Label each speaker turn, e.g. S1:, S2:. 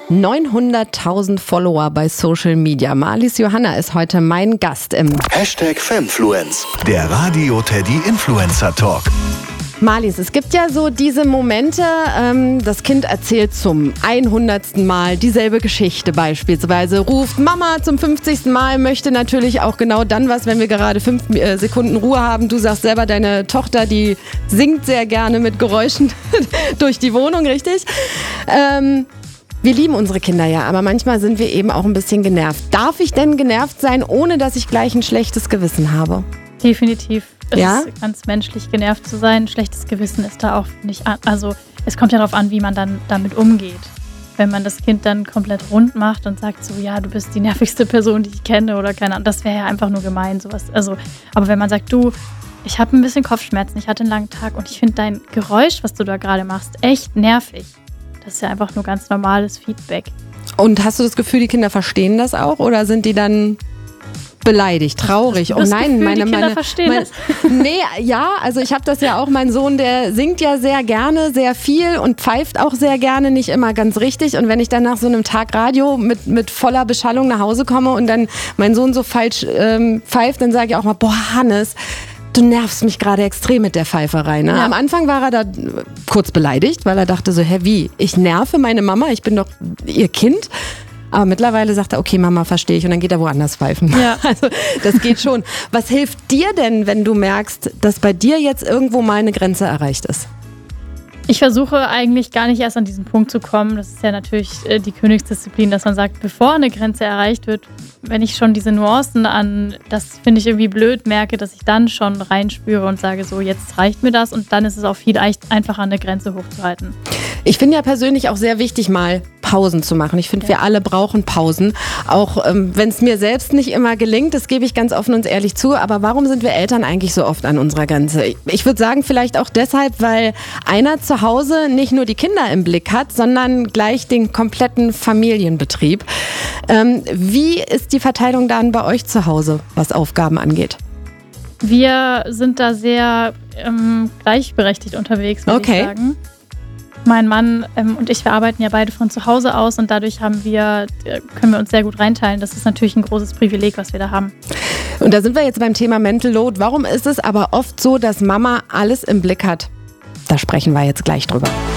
S1: 900.000 Follower bei Social Media. Marlies Johanna ist heute mein Gast im
S2: #Femfluence, der Radio Teddy Influencer Talk.
S1: Marlies, es gibt ja so diese Momente, das Kind erzählt zum 100. Mal dieselbe Geschichte beispielsweise, ruft Mama zum 50. Mal, möchte natürlich auch genau dann was, wenn wir gerade 5 Sekunden Ruhe haben. Du sagst selber, deine Tochter, die singt sehr gerne mit Geräuschen durch die Wohnung, richtig? Wir lieben unsere Kinder ja, aber manchmal sind wir eben auch ein bisschen genervt. Darf ich denn genervt sein, ohne dass ich gleich ein schlechtes Gewissen habe?
S3: Definitiv. Es
S1: Ja?
S3: ist ganz menschlich, genervt zu sein. Schlechtes Gewissen ist da auch nicht. Also es kommt ja darauf an, wie man dann damit umgeht. Wenn man das Kind dann komplett rund macht und sagt so, ja, du bist die nervigste Person, die ich kenne oder keine Ahnung, das wäre ja einfach nur gemein, sowas. Also, aber wenn man sagt, du, ich habe ein bisschen Kopfschmerzen, ich hatte einen langen Tag und ich finde dein Geräusch, was du da gerade machst, echt nervig. Das ist ja einfach nur ganz normales Feedback.
S1: Und hast du das Gefühl, die Kinder verstehen das auch oder sind die dann beleidigt, traurig?
S3: Hast du das Gefühl, die Kinder verstehen das?
S1: Nee, ja, also ich habe das ja auch, mein Sohn, der singt ja sehr gerne, sehr viel und pfeift auch sehr gerne, nicht immer ganz richtig. Und wenn ich dann nach so einem Tag Radio mit voller Beschallung nach Hause komme und dann mein Sohn so falsch pfeift, dann sage ich auch mal, boah, Hannes, du nervst mich gerade extrem mit der Pfeiferei. Ne?
S3: Ja.
S1: Am Anfang war er da kurz beleidigt, weil er dachte so, hä, wie? Ich nerve meine Mama, ich bin doch ihr Kind. Aber mittlerweile sagt er, okay, Mama, verstehe ich. Und dann geht er woanders pfeifen.
S3: Ja.
S1: Also das geht schon. Was hilft dir denn, wenn du merkst, dass bei dir jetzt irgendwo mal eine Grenze erreicht ist?
S3: Ich versuche eigentlich gar nicht erst an diesen Punkt zu kommen. Das ist ja natürlich die Königsdisziplin, dass man sagt, bevor eine Grenze erreicht wird, wenn ich schon diese Nuancen an, das finde ich irgendwie blöd, merke, dass ich dann schon reinspüre und sage, so, jetzt reicht mir das. Und dann ist es auch viel einfacher, eine Grenze hochzuhalten.
S1: Ich finde ja persönlich auch sehr wichtig, mal Pausen zu machen. Ich finde, wir alle brauchen Pausen. Auch wenn es mir selbst nicht immer gelingt, das gebe ich ganz offen und ehrlich zu. Aber warum sind wir Eltern eigentlich so oft an unserer Grenze? Ich würde sagen, vielleicht auch deshalb, weil einer zu Hause nicht nur die Kinder im Blick hat, sondern gleich den kompletten Familienbetrieb. Wie ist die Verteilung dann bei euch zu Hause, was Aufgaben angeht?
S3: Wir sind da sehr gleichberechtigt unterwegs, würde ich sagen. Mein Mann und ich, wir arbeiten ja beide von zu Hause aus und dadurch können wir uns sehr gut reinteilen. Das ist natürlich ein großes Privileg, was wir da haben.
S1: Und da sind wir jetzt beim Thema Mental Load. Warum ist es aber oft so, dass Mama alles im Blick hat? Da sprechen wir jetzt gleich drüber.